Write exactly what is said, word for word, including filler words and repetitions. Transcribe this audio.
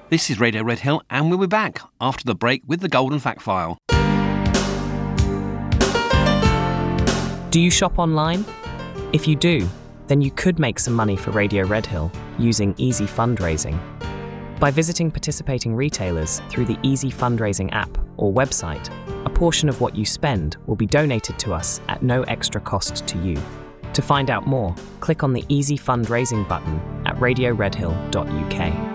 This is Radio Red Hill, and we'll be back after the break with the Golden Fact File. Do you shop online? If you do, then you could make some money for Radio Red Hill using Easy Fundraising. By visiting participating retailers through the Easy Fundraising app or website, a portion of what you spend will be donated to us at no extra cost to you. To find out more, click on the Easy Fundraising button at radio red hill dot U K.